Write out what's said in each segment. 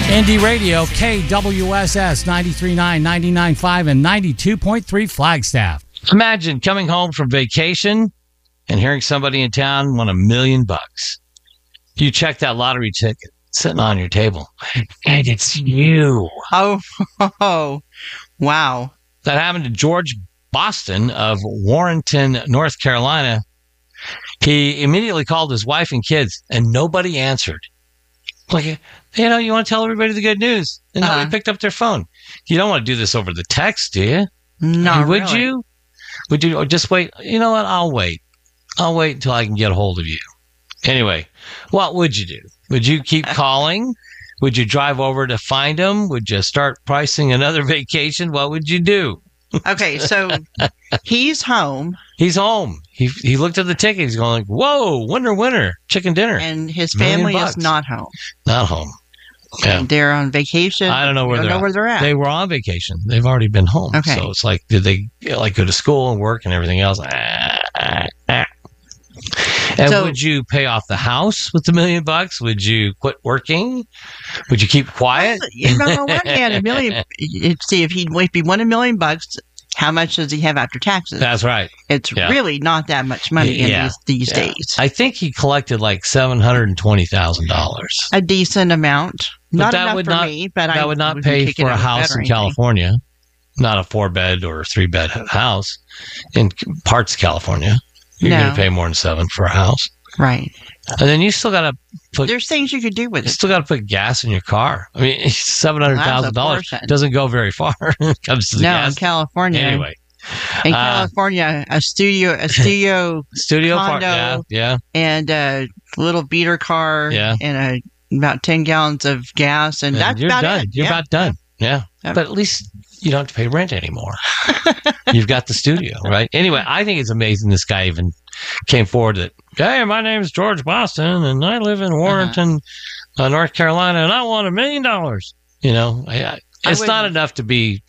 Indie Radio, KWSS 93.9, 99.5, and 92.3 Flagstaff. Imagine coming home from vacation and hearing somebody in town won $1 million. You check that lottery ticket sitting on your table, and it's you. Oh, wow. That happened to George Boston of Warrenton, North Carolina. He immediately called his wife and kids, and nobody answered. Like, you want to tell everybody the good news, and nobody picked up their phone. You don't want to do this over the text, do you? No, would really. you? Would you? Or just wait? You know what? I'll wait. I'll wait until I can get a hold of you. Anyway, what would you do? Would you keep calling? Would you drive over to find him? Would you start pricing another vacation? What would you do? Okay, so he's home. He's home. He looked at the ticket. He's going like, whoa, winner, chicken dinner. And his family is not home. Not home. Yeah. They're on vacation. I don't know where they're at. They were on vacation. They've already been home. Okay. So it's like, did they go to school and work and everything else? And So, would you pay off the house with $1 million? Would you quit working? Would you keep quiet? On one hand, $1 million. See, if he won $1 million, how much does he have after taxes? That's right. It's really not that much money in these days. I think he collected like $720,000. A decent amount. Not that enough would for not, me, but that I would not wouldn't pay kick for it a out of house bed or in anything. California. Not a 4-bed or 3-bed house in parts of California. You're going to pay more than $7 for a house. Right. And then you still got to put... There's things you could do with You it. still got to put gas in your car. I mean, $700,000 doesn't go very far when it comes to the gas. In California. Anyway. In California, a studio condo, and a little beater car, and about 10 gallons of gas, and that's you're about done. it. You're about done. Yeah. Yep. But at least you don't have to pay rent anymore. You've got the studio, right? Anyway, I think it's amazing this guy even came forward that, hey, my name is George Boston, and I live in Warrenton, North Carolina, and I want $1 million. It's not enough to be,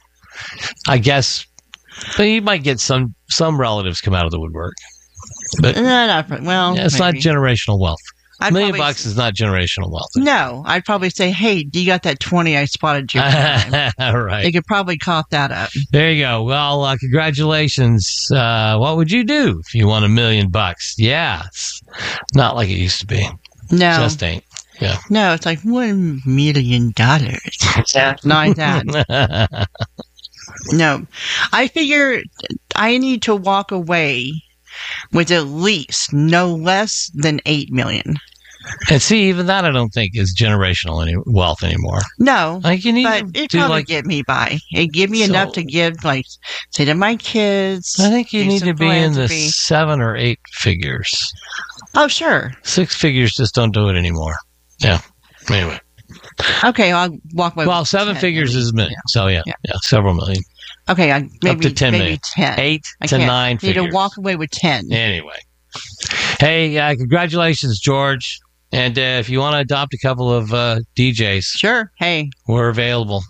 I guess, but he might get some relatives come out of the woodwork. But it's not generational wealth. $1 million is not generational wealth. No, I'd probably say, hey, do you got that 20 I spotted you? Right. They could probably cough that up. There you go. Well, congratulations. What would you do if you won $1 million? Yeah, it's not like it used to be. No. Just ain't. Yeah. No, it's like $1 million. Not like that. No. I figure I need to walk away with at least no less than $8 million. And see, even that I don't think is generational wealth anymore. No, like you need but to it probably get me by. It give me enough to give, say to my kids. I think you need to be in the 7 or 8 figures. Oh, sure. 6 figures just don't do it anymore. Yeah. Anyway. Okay, I'll walk away. Well, 7 figures is $1 million. So yeah, several million. Okay, maybe up to 10 million. 10. 8 to 9 figures. Need to walk away with 10. Anyway. Hey, congratulations, George. And if you want to adopt a couple of DJs, sure. Hey, we're available.